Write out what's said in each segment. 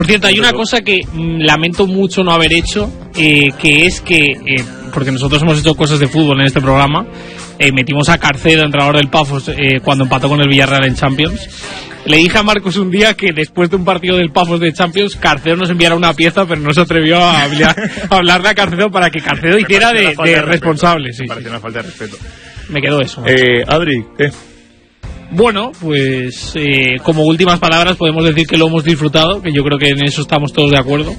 Por cierto, hay una cosa que lamento mucho no haber hecho, que es que, porque nosotros hemos hecho cosas de fútbol en este programa, metimos a Carcedo, entrenador del Pafos, cuando empató con el Villarreal en Champions. Le dije a Marcos un día que después de un partido del Pafos de Champions, Carcedo nos enviara una pieza, pero no se atrevió a hablarle a Carcedo para que Carcedo hiciera de responsable. Sí, me parece una falta de respeto. Me quedó eso. Adri, ¿qué? Bueno, pues como últimas palabras podemos decir que lo hemos disfrutado, que yo creo que en eso estamos todos de acuerdo.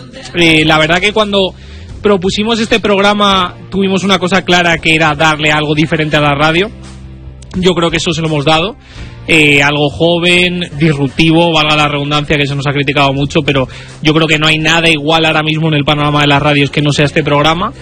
La verdad que cuando propusimos este programa tuvimos una cosa clara, que era darle algo diferente a la radio. Yo creo que eso se lo hemos dado. Algo joven, disruptivo, valga la redundancia, que se nos ha criticado mucho, pero yo creo que no hay nada igual ahora mismo en el panorama de las radios que no sea este programa,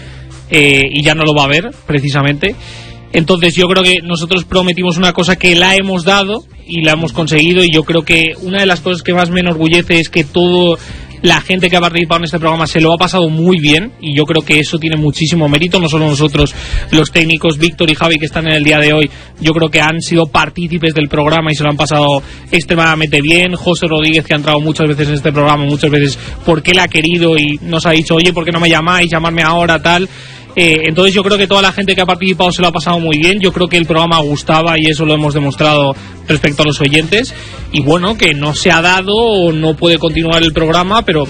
y ya no lo va a haber, precisamente. Entonces yo creo que nosotros prometimos una cosa que la hemos dado y la hemos conseguido, y yo creo que una de las cosas que más me enorgullece es que toda la gente que ha participado en este programa se lo ha pasado muy bien, y yo creo que eso tiene muchísimo mérito. No solo nosotros, los técnicos Víctor y Javi que están en el día de hoy, yo creo que han sido partícipes del programa y se lo han pasado extremadamente bien. José Rodríguez, que ha entrado muchas veces en este programa, muchas veces porque él ha querido y nos ha dicho, oye, ¿por qué no me llamáis? Llamarme ahora, tal. Entonces yo creo que toda la gente que ha participado se lo ha pasado muy bien. Yo creo que el programa gustaba y eso lo hemos demostrado respecto a los oyentes. Y bueno, que no se ha dado o no puede continuar el programa, pero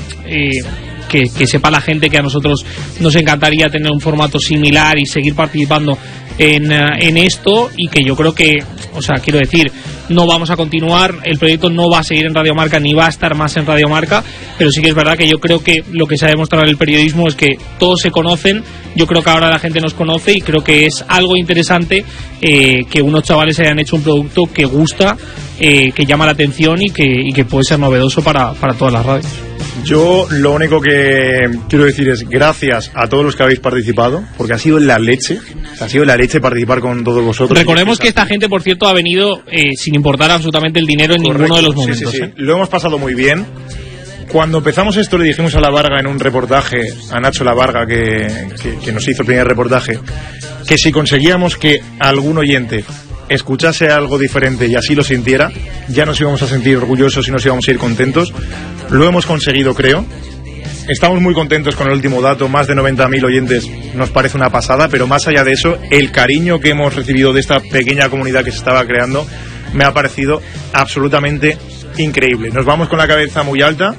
que sepa la gente que a nosotros nos encantaría tener un formato similar y seguir participando en esto, y que yo creo que, o sea, quiero decir, no vamos a continuar, el proyecto no va a seguir en Radio Marca ni va a estar más en Radio Marca, pero sí que es verdad que yo creo que lo que se ha demostrado en el periodismo es que todos se conocen. Yo creo que ahora la gente nos conoce y creo que es algo interesante que unos chavales hayan hecho un producto que gusta, que llama la atención y que puede ser novedoso para todas las radios. Yo lo único que quiero decir es gracias a todos los que habéis participado, porque ha sido la leche participar con todos vosotros. Recordemos que esta gente, por cierto, ha venido sin importar absolutamente el dinero en ninguno de los momentos. Sí. Lo hemos pasado muy bien. Cuando empezamos esto le dijimos a La Varga en un reportaje, a Nacho La Varga, que nos hizo el primer reportaje, que si conseguíamos que algún oyente escuchase algo diferente y así lo sintiera, ya nos íbamos a sentir orgullosos y nos íbamos a ir contentos. Lo hemos conseguido, creo. Estamos muy contentos con el último dato, más de 90.000 oyentes, nos parece una pasada, pero más allá de eso, el cariño que hemos recibido de esta pequeña comunidad que se estaba creando me ha parecido absolutamente increíble. Nos vamos con la cabeza muy alta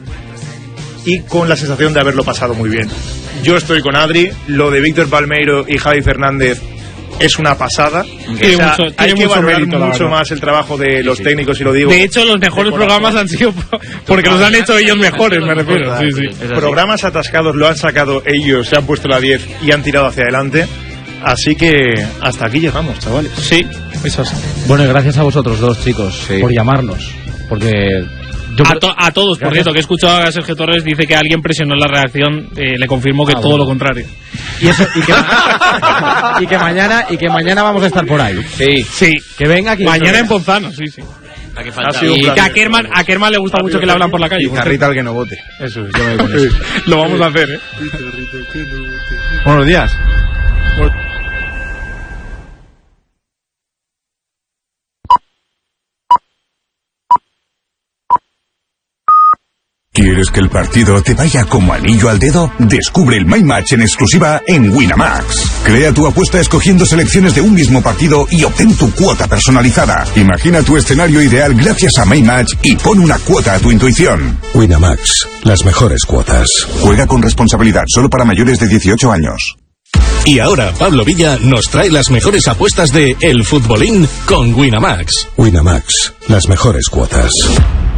y con la sensación de haberlo pasado muy bien. Yo estoy con Adri, lo de Víctor Palmeiro y Javi Fernández es una pasada. Hay que valorar mucho más el trabajo de los técnicos, y lo digo. De hecho, los mejores programas han sido porque los han hecho ellos mejores, me refiero. Sí. Programas atascados lo han sacado ellos, se han puesto la 10 y han tirado hacia adelante. Así que hasta aquí llegamos, chavales. Sí, eso es. Bueno, y gracias a vosotros dos, chicos, por llamarnos. Porque a todos, por cierto, que he escuchado a Sergio Torres, dice que alguien presionó la redacción, le confirmo que todo lo contrario. Y eso, y que mañana vamos a estar por ahí. Sí. Que venga aquí. Mañana en Ponzano, sí. Y que a Kerman le gusta mucho que le hablan por la calle. Y Carrita al que no vote. Eso es, yo me voy con eso. Lo vamos a hacer, Buenos días. ¿Quieres que el partido te vaya como anillo al dedo? Descubre el My Match en exclusiva en Winamax. Crea tu apuesta escogiendo selecciones de un mismo partido y obtén tu cuota personalizada. Imagina tu escenario ideal gracias a My Match y pon una cuota a tu intuición. Winamax, las mejores cuotas. Juega con responsabilidad, solo para mayores de 18 años. Y ahora Pablo Villa nos trae las mejores apuestas de El Futbolín con Winamax. Winamax, las mejores cuotas.